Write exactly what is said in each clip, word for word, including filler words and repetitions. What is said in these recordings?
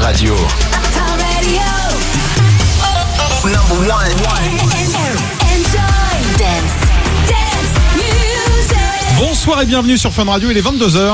Radio. Number one. Enjoy. Dance. Dance music. Bonsoir et bienvenue sur Fun Radio, il est vingt-deux heures.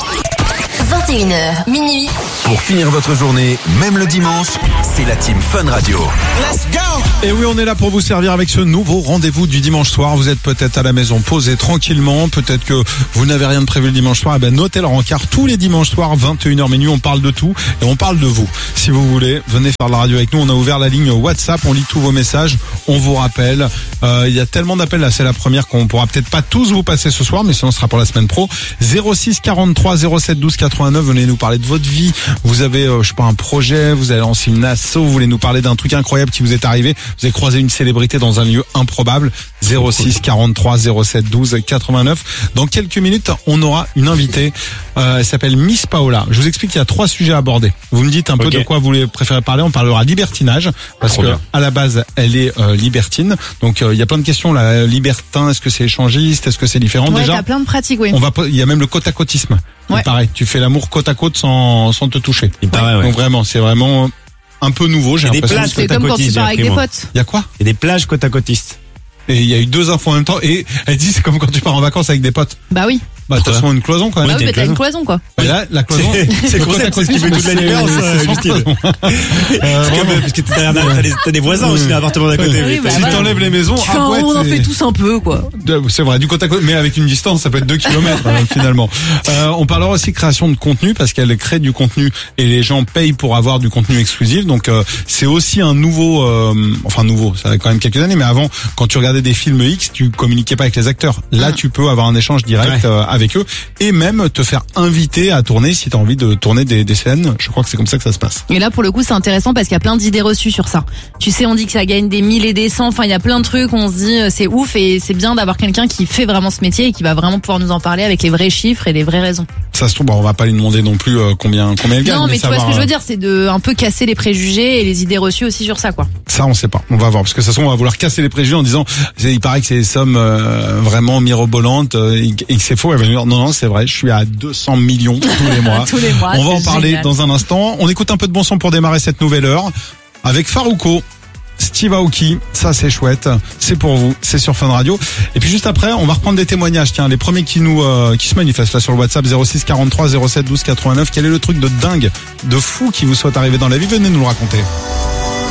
vingt et une heures, minuit. Pour finir votre journée, même le dimanche, c'est la team Fun Radio. Let's go! Et oui, on est là pour vous servir avec ce nouveau rendez-vous du dimanche soir. Vous êtes peut-être à la maison posé tranquillement, peut-être que vous n'avez rien de prévu le dimanche soir. Eh ben, notez le rencard tous les dimanches soirs, vingt et une heures minuit. On parle de tout et on parle de vous. Si vous voulez, venez faire la radio avec nous. On a ouvert la ligne WhatsApp, on lit tous vos messages, on vous rappelle. Euh, il y a tellement d'appels là, c'est la première qu'on pourra peut-être pas tous vous passer ce soir, mais sinon ce sera pour la semaine pro. zéro six quarante-trois zéro sept douze quatre-vingt-neuf. Venez nous parler de votre vie. Vous avez, euh, je sais pas, un projet, vous avez lancé une asso, vous voulez nous parler d'un truc incroyable qui vous est arrivé. Vous avez croisé une célébrité dans un lieu improbable. zéro six quarante-trois zéro sept douze quatre-vingt-neuf. Dans quelques minutes, on aura une invitée. Euh, elle s'appelle Miss Paola. Je vous explique qu'il y a trois sujets à aborder. Vous me dites un peu Okay. de quoi vous voulez préférer parler. On parlera libertinage parce Trop que bien. à la base, elle est euh, libertine. Donc euh, il y a plein de questions là. Libertin, est-ce que c'est échangiste, est-ce que c'est différent Ouais, déjà? t'as plein de pratiques, oui. On va, pas- il y a même le côte à côtisme. Ouais. Pareil, tu fais l'amour côte à côte sans sans te toucher. Il paraît, ouais. Donc vraiment, c'est vraiment un peu nouveau. J'ai Et des l'impression. places C'est côte à comme quand côte, tu j'ai pars avec appris, des moi. potes. Il y a quoi? Et des plages côte à côtistes. Et il y a eu deux infos en même temps. Et elle dit c'est comme quand tu pars en vacances avec des potes. Bah oui. Bah de toute façon une cloison quand même. Bah oui, t'as mais une t'as une cloison. cloison, quoi. Et là, la cloison. C'est- c'est le côte à concept, c'est ce qui fait côtisme, toute la différence, c'est- euh, c'est sans Justine. cloison. Euh, C'est comme, vraiment. parce que t'as, t'as des, t'as des voisins aussi dans l'appartement d'à côté. Oui, mais bah t'as- Si voilà. t'enlèves les maisons, Tu ah fais un- ouais, on en c'est- fait tous un peu, quoi. c'est vrai, du côte à côte, mais avec une distance, ça peut être deux kilomètres hein, finalement. Euh, on parlera aussi création de contenu parce qu'elle crée du contenu et les gens payent pour avoir du contenu exclusif. Donc euh, c'est aussi un nouveau, euh, enfin nouveau, ça a quand même quelques années, mais avant, quand tu regardais des films X, tu communiquais pas avec les acteurs. Là, Mm. tu peux avoir un échange direct Ouais. euh, avec eux et même te faire inviter à tourner si tu as envie de tourner des, des scènes. Je crois que c'est comme ça que ça se passe. Et là, pour le coup, c'est intéressant parce qu'il y a plein d'idées reçues sur ça. Tu sais, on dit que ça gagne des mille et des cents. Enfin, il y a plein de trucs. On se dit, euh, c'est ouf et c'est bien d'avoir quelqu'un qui fait vraiment ce métier et qui va vraiment pouvoir nous en parler avec les vrais chiffres et les vraies raisons. Ça se trouve, bon, on va pas lui demander non plus euh, combien combien elle gagne. Non, mais tu vois savoir, ce que je veux euh, dire, c'est de un peu casser les préjugés et les idées reçues aussi sur ça, quoi. Ça, on sait pas. On va voir. Parce que de toute façon, on va vouloir casser les préjugés en disant, c'est- il paraît que c'est des sommes euh, vraiment mirobolantes euh, et que et que c'est faux. Elle va nous dire, non, non, c'est vrai, je suis à deux cents millions tous les mois. Tous les mois. On va en c'est parler génial. dans un instant. On écoute un peu de bon son pour démarrer cette nouvelle heure. Avec Farouko, Steve Aoki, ça c'est chouette. C'est pour vous, c'est sur Fun Radio. Et puis juste après, on va reprendre des témoignages. Tiens, les premiers qui nous euh, qui se manifestent là sur le WhatsApp zéro six quarante-trois zéro sept douze quatre-vingt-neuf. Quel est le truc de dingue, de fou qui vous soit arrivé dans la vie? Venez nous le raconter.